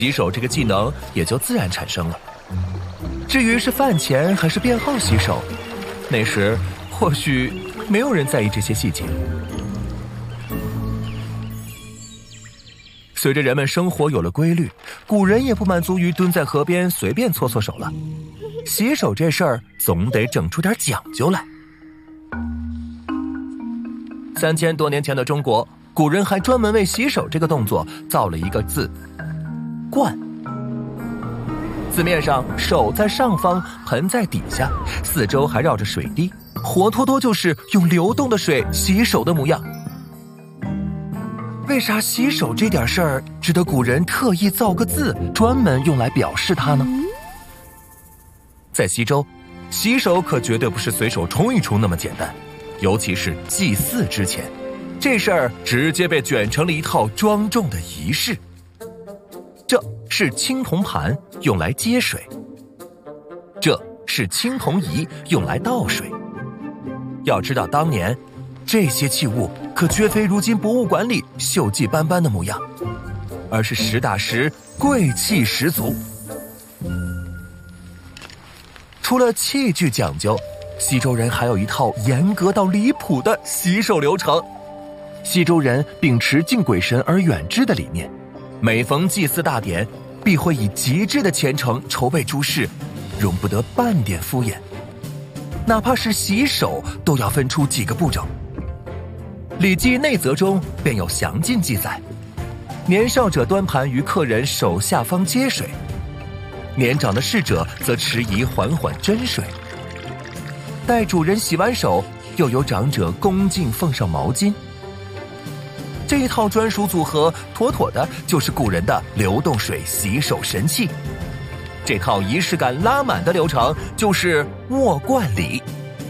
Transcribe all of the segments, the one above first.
洗手这个技能也就自然产生了。至于是饭前还是便后洗手，那时或许没有人在意这些细节。随着人们生活有了规律，古人也不满足于蹲在河边随便搓搓手了，洗手这事儿总得整出点讲究来。3000多年前的中国，古人还专门为洗手这个动作造了一个字“灌”。字面上，手在上方，盆在底下，四周还绕着水滴，活脱脱就是用流动的水洗手的模样。为啥洗手这点事儿值得古人特意造个字，专门用来表示它呢？在西周，洗手可绝对不是随手冲一冲那么简单，尤其是祭祀之前，这事儿直接被卷成了一套庄重的仪式。这是青铜盘，用来接水；这是青铜仪，用来倒水。要知道当年这些器物可绝非如今博物馆里锈迹斑斑的模样，而是实打实贵气十足。除了器具讲究，西周人还有一套严格到离谱的洗手流程。西周人秉持敬鬼神而远之的理念，每逢祭祀大典，必会以极致的虔诚筹备诸事，容不得半点敷衍。哪怕是洗手，都要分出几个步骤。《礼记内则》中便有详尽记载：年少者端盘于客人手下方接水，年长的侍者则持仪缓缓斟水。待主人洗完手，又由长者恭敬奉上毛巾。这一套专属组合，妥妥的就是古人的流动水洗手神器。这套仪式感拉满的流程，就是握冠礼。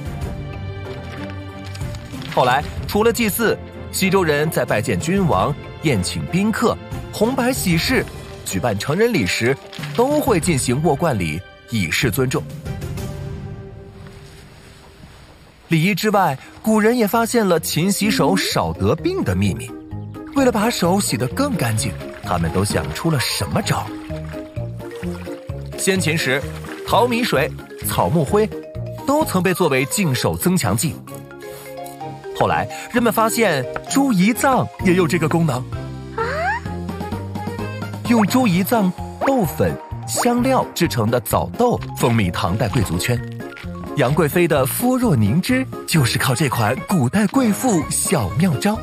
后来，除了祭祀，西周人在拜见君王、宴请宾客、红白喜事、举办成人礼时，都会进行握冠礼，以示尊重。礼仪之外，古人也发现了勤洗手少得病的秘密。为了把手洗得更干净，他们都想出了什么招？先秦时，淘米水、草木灰都曾被作为净手增强剂。后来，人们发现猪胰脏也有这个功能。用猪胰脏、豆粉、香料制成的枣豆风靡唐代贵族圈。杨贵妃的肤若凝脂就是靠这款古代贵妇小妙招。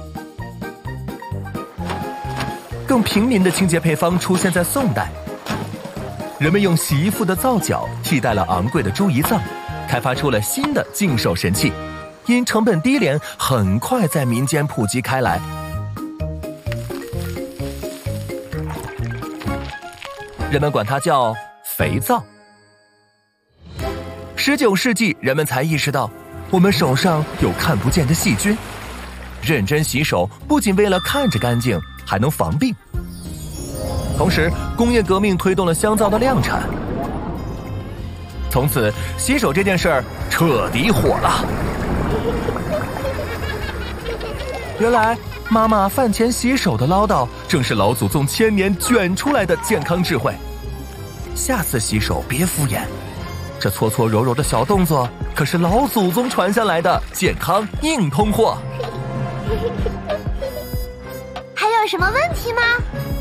更平民的清洁配方出现在宋代，人们用洗衣服的皂角替代了昂贵的猪胰脏，开发出了新的净手神器，因成本低廉，很快在民间普及开来。人们管它叫肥皂。19世纪，人们才意识到我们手上有看不见的细菌，认真洗手不仅为了看着干净，还能防病。同时，工业革命推动了香皂的量产，从此洗手这件事儿彻底火了。原来妈妈饭前洗手的唠叨，正是老祖宗千年卷出来的健康智慧。下次洗手别敷衍，这搓搓揉揉的小动作，可是老祖宗传下来的健康硬通货。 还有什么问题吗？